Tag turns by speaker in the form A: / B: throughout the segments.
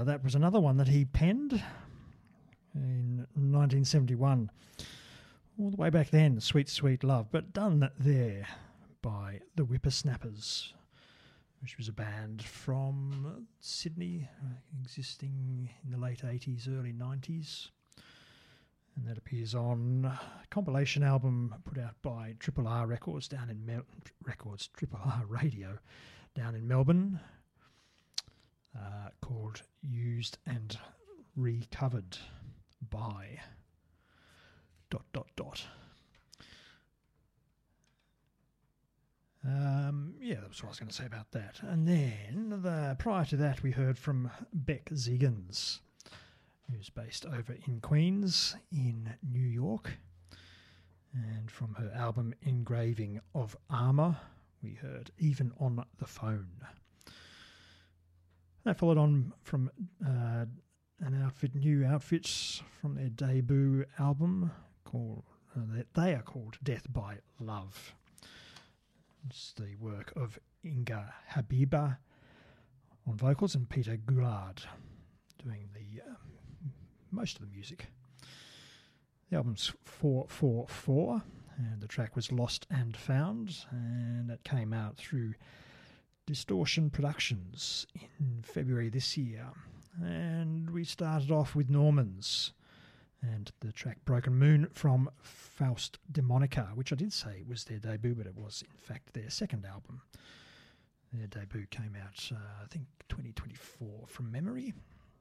A: That was another one that he penned in 1971. All the way back then, Sweet Sweet Love, but done there by the Whippersnappers, which was a band from Sydney, existing in the late 80s, early 90s. And that appears on a compilation album put out by Triple R Records down in Triple R Radio down in Melbourne, called Used and Recovered by ... That was what I was going to say about that. And then prior to that, we heard from Beck Ziegans, who's based over in Queens in New York. And from her album Engraving of Armour, we heard Even on the Phone. That followed on from new outfits from their debut album called they are called Death by Love. It's the work of Inga Habiba on vocals and Peter Goulard doing the most of the music. The album's 444 and the track was Lost and Found, and it came out through Distortion Productions in February this year. And we started off with Normans and the track Broken Moon from Faust Demonica, which I did say was their debut, but it was in fact their second album. Their debut came out, I think, 2024 from memory.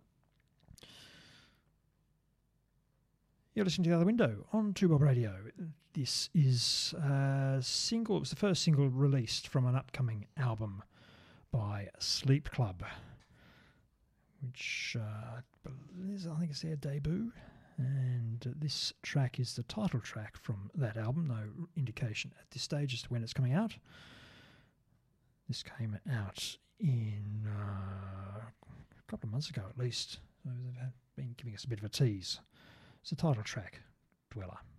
A: You're listening to The Other Window on 2Bob Radio. This is a single. It was the first single released from an upcoming album by Sleep Club, which I think is their debut. And this track is the title track from that album. No indication at this stage as to when it's coming out. This came out in a couple of months ago at least. So they've been giving us a bit of a tease. It's the title track, Dweller.